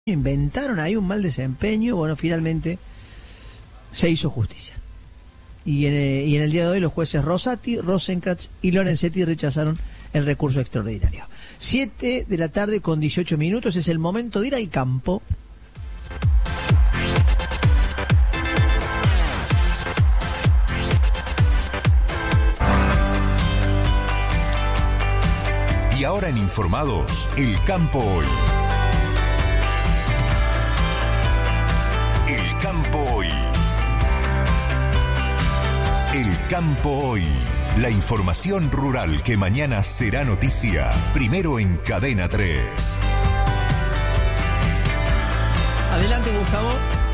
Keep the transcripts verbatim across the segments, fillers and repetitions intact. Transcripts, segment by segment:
inventaron ahí un mal desempeño. Bueno, finalmente se hizo justicia. Y en, el, y en el día de hoy los jueces Rosati, Rosenkrantz y Lorenzetti rechazaron el recurso extraordinario. siete de la tarde con dieciocho minutos, es el momento de ir al campo. Y ahora en Informados, el campo hoy. El campo hoy. El campo hoy. La información rural que mañana será noticia. Primero en Cadena tres. Adelante, Gustavo.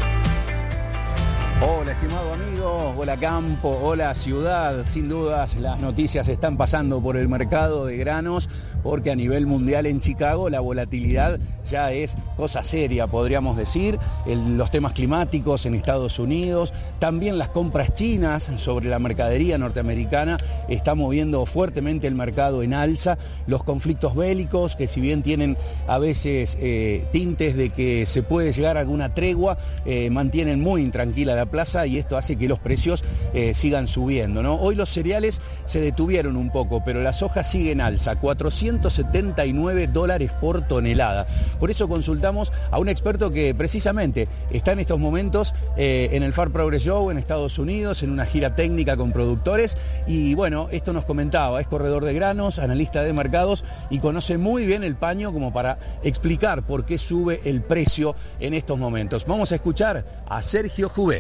Hola, estimado amigo, hola campo, hola ciudad. Sin dudas las noticias están pasando por el mercado de granos porque a nivel mundial en Chicago la volatilidad ya es cosa seria, podríamos decir. El, los temas climáticos en Estados Unidos, también las compras chinas sobre la mercadería norteamericana están moviendo fuertemente el mercado en alza. Los conflictos bélicos, que si bien tienen a veces eh, tintes de que se puede llegar a alguna tregua, eh, mantienen muy intranquila la plaza y esto hace que los precios eh, sigan subiendo, ¿no? Hoy los cereales se detuvieron un poco, pero la soja sigue en alza, cuatrocientos setenta y nueve dólares por tonelada. Por eso consultamos a un experto que precisamente está en estos momentos eh, en el Farm Progress Show en Estados Unidos, en una gira técnica con productores, y bueno, esto nos comentaba, es corredor de granos, analista de mercados y conoce muy bien el paño como para explicar por qué sube el precio en estos momentos. Vamos a escuchar a Sergio Juvé.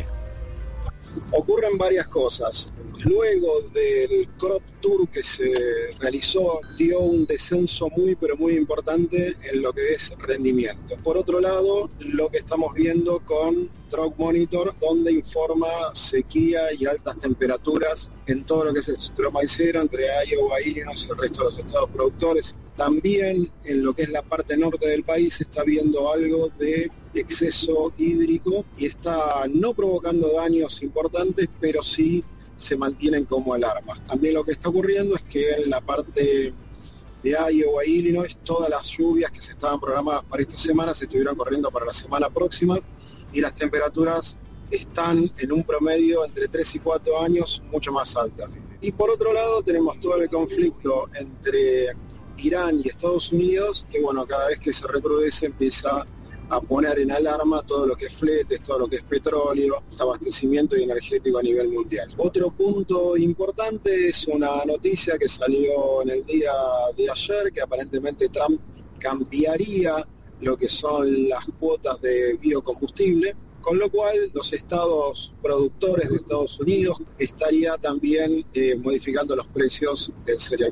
Ocurren varias cosas. Luego del crop tour que se realizó, dio un descenso muy pero muy importante en lo que es rendimiento. Por otro lado, lo que estamos viendo con Drought Monitor, donde informa sequía y altas temperaturas en todo lo que es el sector maicero, entre Iowa, Illinois y el resto de los estados productores. También en lo que es la parte norte del país se está viendo algo de exceso hídrico y está no provocando daños importantes, pero sí se mantienen como alarmas. También lo que está ocurriendo es que en la parte de Iowa e Illinois todas las lluvias que se estaban programadas para esta semana se estuvieron corriendo para la semana próxima y las temperaturas están en un promedio entre tres y cuatro años mucho más altas. Y por otro lado tenemos todo el conflicto entre Irán y Estados Unidos, que bueno, cada vez que se recrudece empieza a poner en alarma todo lo que es fletes, todo lo que es petróleo, abastecimiento y energético a nivel mundial. Otro punto importante es una noticia que salió en el día de ayer, que aparentemente Trump cambiaría lo que son las cuotas de biocombustible, con lo cual los estados productores de Estados Unidos estaría también eh, modificando los precios del cereal.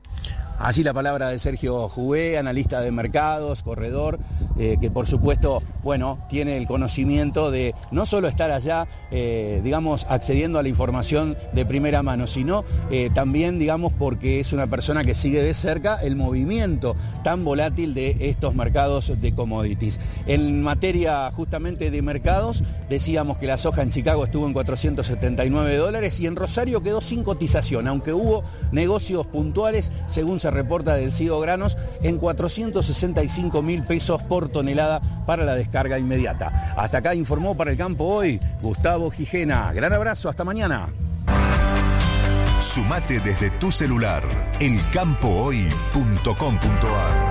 Así la palabra de Sergio Juvé, analista de mercados, corredor, eh, que por supuesto, bueno, tiene el conocimiento de no solo estar allá, eh, digamos, accediendo a la información de primera mano, sino eh, también, digamos, porque es una persona que sigue de cerca el movimiento tan volátil de estos mercados de commodities. En materia justamente de mercados, decíamos que la soja en Chicago estuvo en cuatrocientos setenta y nueve dólares y en Rosario quedó sin cotización, aunque hubo negocios puntuales, según se reporta del CIDO Granos, en cuatrocientos sesenta y cinco mil pesos por tonelada para la descarga inmediata. Hasta acá informó para el campo hoy Gustavo Gijena. Gran abrazo, hasta mañana. Sumate desde tu celular, el campo hoy punto com punto a r.